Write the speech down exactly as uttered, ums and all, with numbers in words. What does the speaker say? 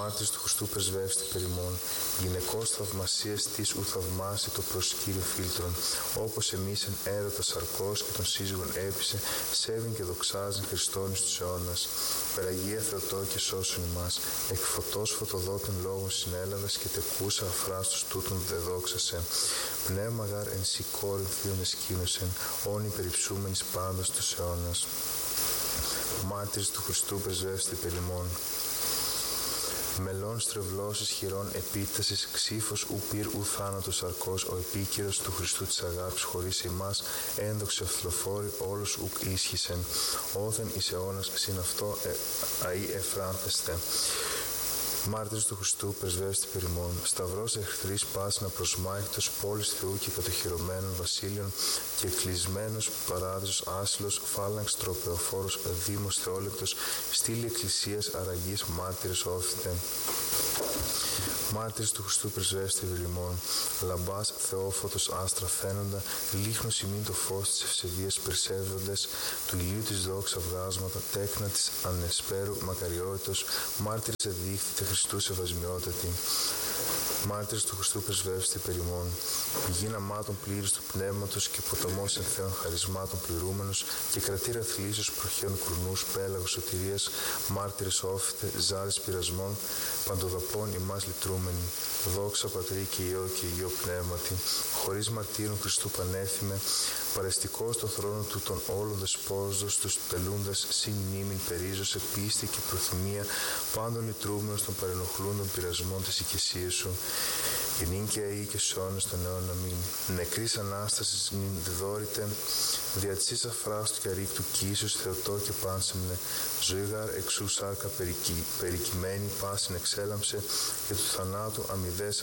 Μάρτυρες του Χριστού πρεσβεύστε περιμών, γυναικός θαυμασίας της ου θαυμάσει το προσκύριο φίλτρον, όπως εμείς εν έρωτα σαρκός και των σύζυγων έπεισε, σέβην και δοξάζειν Χριστόν εις τους αιώνας. Περαγία Θεοτό και σώσον ημάς, εκ φωτός φωτοδότην λόγων συνέλαβες και τεκούσα αφράστος τούτων δεδόξασε. Πνεύμα γάρ εν σύ κόρυνθιον εσκήνωσεν, όν υπερυψούμενης πάντας τους αιώνας. Μάρτυρες του Χριστού πρεσβεύστε περιμών. Μελών στρεβλώσεις χειρών επίτασης, ξύφος ου πυρ ου θάνατος αρκός, ο επίκυρος του Χριστού της αγάπης χωρίς εμάς, ένδοξε αυθλοφόρη όλος ουκ ίσχυσεν, όθεν εις αιώνας συν αυτό ε, αΐ εφράνθεστε. Μάρτυρες του Χριστού πρεσβεύστε περιμών, σταυρός εχθρής πάσινα προσμάχητος, πόλης Θεού και κατοχυρωμένων βασίλειων και κλεισμένος παράδεισος άσυλος, φάλαγξ τροπεοφόρος, δήμος θεόλεκτος, στήλη εκκλησίας αραγής μάρτυρες όφητε. Μάρτυρες του Χριστού πρεσβεύστε περιμών, λαμπάς θεόφωτος άστρα φαίνοντα, λίχνος ημίν το φως της ευσεβίας περσεύοντες, του ηλίου της δόξα βγάσματα, τέκνα της ανεσπέρου μακαριότητος, μάρτυρες εδείχθητε Χριστού σεβασμιότατη. Μάρτυρες του Χριστού πρεσβεύστε περιμών, πηγήν αμάτων πλήρης του πνεύματος και ποταμός εν θέων χαρισμάτων πληρούμενος και κρατήρα θλίσεως προχείων κουρνούς, πέλαγος σωτηρίας, μάρτυρες όφητε, ζάρις πειρασμών, παντοδαπών ημάς λυτρούμενοι, δόξα Πατρί και Υιό και Υιό Πνεύματι, χωρίς μαρτύρων Χριστού πανέθιμε, παρεστικός το θρόνο του των όλων δεσπόζος, τους τελούντας συν μνήμην περίζωσε, πίστη και προθυμία, πάντων λυτρούμενος των παρενοχλούντων πειρασμών της οικεσίας σου, και νυν και αεί και στους αιώνας των αιώνων αμήν. Νεκρής Ανάστασης νυν διδόρητε, δια της αφράστου και αρρήκτου κύσεως Θεοτό και πάνσεμνε, ζωή γάρ εξού σάρκα περικυ, περικυμένη πάσιν εξέλαμψε, και του θανάτου αμηδές